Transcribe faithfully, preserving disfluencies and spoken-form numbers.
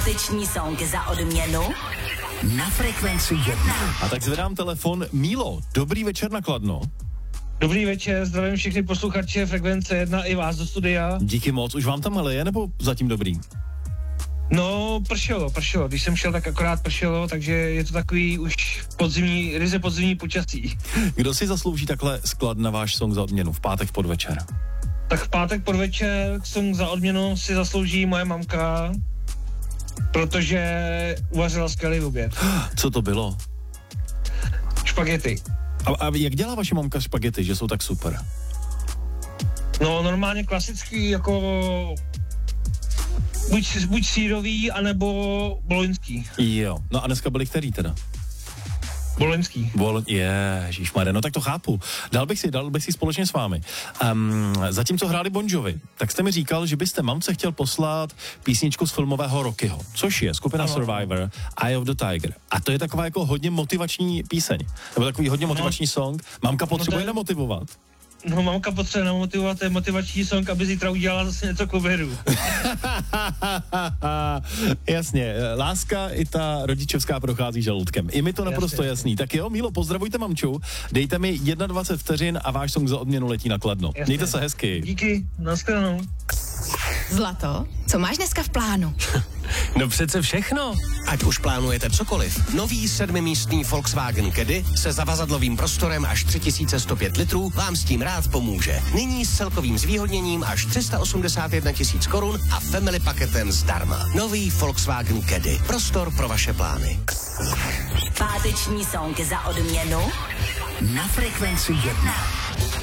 Páteční song za odměnu na Frekvenci jedna. A tak zvedám telefon. Mílo, dobrý večer na Kladno. Dobrý večer, zdravím všechny posluchače Frekvence jedna i vás do studia. Díky moc, už vám tam hleje, nebo zatím dobrý? No, pršelo, pršelo. Když jsem šel, tak akorát pršelo, takže je to takový už podzimní, ryze podzimní počasí. Kdo si zaslouží takhle sklad na váš song za odměnu v pátek v podvečer? Tak v pátek podvečer song za odměnu si zaslouží moje mamka, protože uvařila skvělý oběd. Co to bylo? Špagety. A, a jak dělá vaše mamka špagety, že jsou tak super? No, normálně klasický, jako buď, buď sírový, anebo boloňský. Jo, no a dneska byli který teda? Boloňský. Bol, ježišmarja, no tak to chápu. Dal bych si, dal bych si společně s vámi. Um, zatímco hráli Bon Jovi, tak jste mi říkal, že byste mamce chtěl poslat písničku z filmového Rockyho, což je skupina ano. Survivor, Eye of the Tiger. A to je taková jako hodně motivační píseň. Nebo takový hodně motivační no. song. Mamka potřebuje no, namotivovat. No, mamka potřebuje namotivovat, to je motivační song, aby zítra udělala zase něco k obědu. Jasně, láska i ta rodičovská prochází žaludkem. I mi to naprosto jasný. jasný. Tak jo, Mílo, pozdravujte mamču, dejte mi dvacet jedna vteřin a váš song za odměnu letí na Kladno. Jasně. Mějte se hezky. Díky, nashledanou. Zlato, co máš dneska v plánu? No přece všechno. Ať už plánujete cokoliv. Nový sedmimístný Volkswagen Caddy se zavazadlovým prostorem až tři tisíce sto pět litrů vám s tím rád pomůže. Nyní s celkovým zvýhodněním až tři sta osmdesát jedna tisíc korun a family paketem zdarma. Nový Volkswagen Caddy. Prostor pro vaše plány. Páteční song za odměnu na Frekvenci jedna.